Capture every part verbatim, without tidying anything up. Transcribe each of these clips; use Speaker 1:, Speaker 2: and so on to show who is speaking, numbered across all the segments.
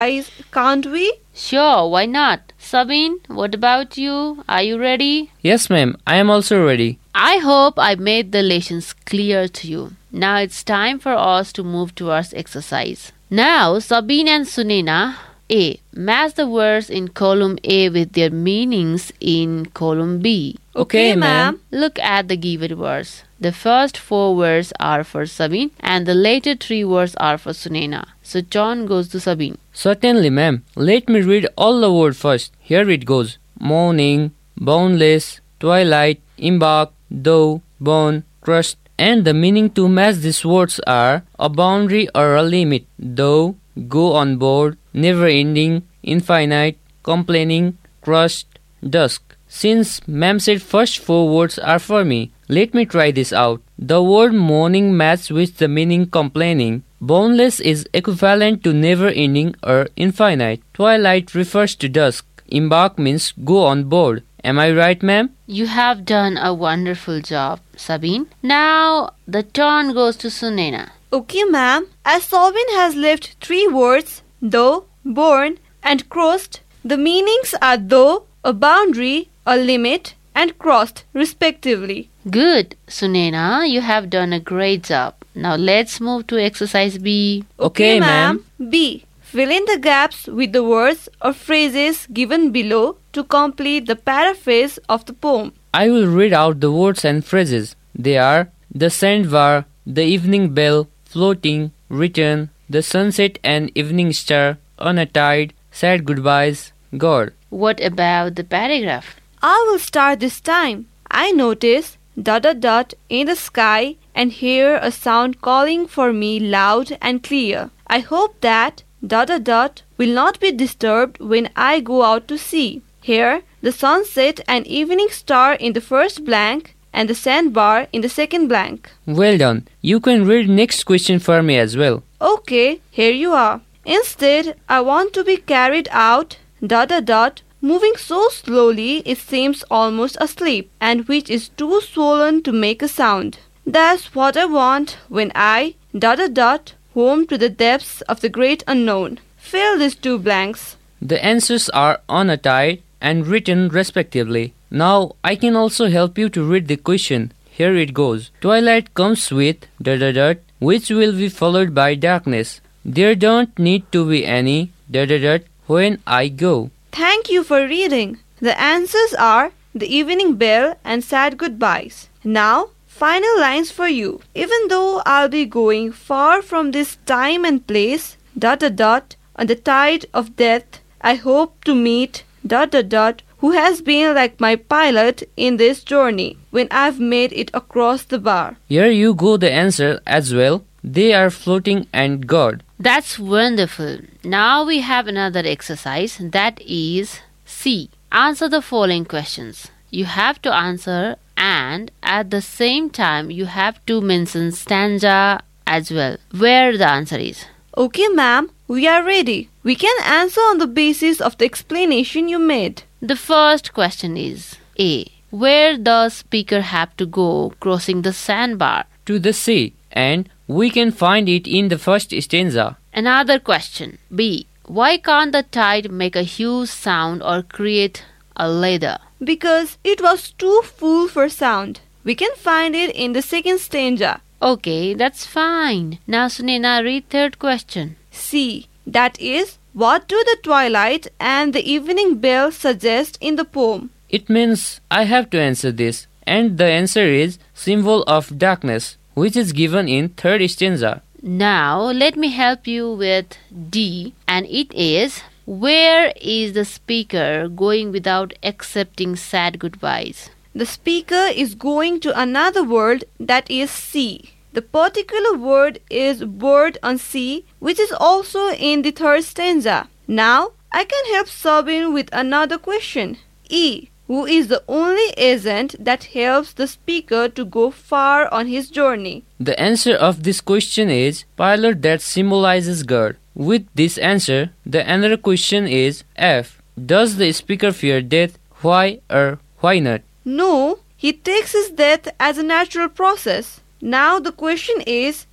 Speaker 1: guys, can't we?
Speaker 2: Sure, why not? Sabine, what about you? Are you ready?
Speaker 3: Yes, ma'am. I am also ready.
Speaker 2: I hope I made the lessons clear to you. Now it's time for us to move towards exercise. Now, Sabine and Sunena, A. Match the words in column A with their meanings in column B.
Speaker 3: Okay, ma'am.
Speaker 2: Look at the given words. The first four words are for Sabine and the later three words are for Sunena. So John goes to Sabine.
Speaker 3: Certainly, ma'am. Let me read all the words first. Here it goes. Morning, boundless, twilight, embark, though, bone, trust. And the meaning to match these words are a boundary or a limit, though, go on board, never ending, infinite, complaining, crushed, dusk. Since ma'am said first four words are for me, let me try this out. The word morning matches with the meaning complaining. Boundless is equivalent to never ending or infinite. Twilight refers to dusk. Embark means go on board. Am I right, ma'am?
Speaker 2: You have done a wonderful job, Sabine. Now the turn goes to Sunena.
Speaker 1: Okay, ma'am. As Sabine has left three words, though, born, and crossed, the meanings are though, a boundary, a limit, and crossed, respectively.
Speaker 2: Good, Sunena. You have done a great job. Now let's move to exercise B.
Speaker 3: Okay, ma'am.
Speaker 1: B. Fill in the gaps with the words or phrases given below to complete the paraphrase of the poem.
Speaker 3: I will read out the words and phrases. They are the sandbar, the evening bell, floating, return, the sunset and evening star, on a tide, sad goodbyes, God.
Speaker 2: What about the paragraph?
Speaker 1: I will start this time. I notice dot dot dot in the sky and hear a sound calling for me loud and clear. I hope that dot dot dot will not be disturbed when I go out to sea. Here, the sunset and evening star in the first blank and the sandbar in the second blank.
Speaker 3: Well done. You can read next question for me as well.
Speaker 1: Okay, here you are. Instead, I want to be carried out dot dot dot moving so slowly it seems almost asleep and which is too swollen to make a sound. That's what I want when I dot dot dot home to the depths of the great unknown. Fill these two blanks.
Speaker 3: The answers are on a tide and written respectively. Now I can also help you to read the question. Here it goes. Twilight comes with dot dot dot, which will be followed by darkness. There don't need to be any dot dot dot when I go.
Speaker 1: Thank you for reading. The answers are the evening bell and sad goodbyes. Now, final lines for you. Even though I'll be going far from this time and place, dot dot dot, on the tide of death, I hope to meet dot dot dot, who has been like my pilot in this journey when I've made it across the bar.
Speaker 3: Here you go the answer as well. They are floating and God.
Speaker 2: That's wonderful. Now we have another exercise, that is C. Answer the following questions. You have to answer and at the same time you have to mention stanza as well, where the answer is.
Speaker 1: Okay, ma'am, we are ready. We can answer on the basis of the explanation you made.
Speaker 2: The first question is A. Where does speaker have to go crossing the sandbar?
Speaker 3: To the sea, and we can find it in the first stanza.
Speaker 2: Another question. B. Why can't the tide make a huge sound or create a ladder?
Speaker 1: Because it was too full for sound. We can find it in the second stanza.
Speaker 2: Okay, that's fine. Now Sunena, read third question.
Speaker 1: C. That is, what do the twilight and the evening bell suggest in the poem?
Speaker 3: It means I have to answer this, and the answer is symbol of darkness, which is given in third stanza.
Speaker 2: Now let me help you with D, and it is, where is the speaker going without accepting sad goodbyes?
Speaker 1: The speaker is going to another world, that is sea. The particular word is bird on sea, which is also in the third stanza. Now I can help Sabine with another question. E. Who is the only agent that helps the speaker to go far on his journey?
Speaker 3: The answer of this question is pilot, that symbolizes God. With this answer, the another question is F. Does the speaker fear death? Why or why not?
Speaker 1: No, he takes his death as a natural process. Now the question is,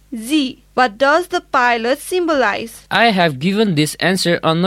Speaker 1: Z. What does the pilot symbolize?
Speaker 3: I have given this answer on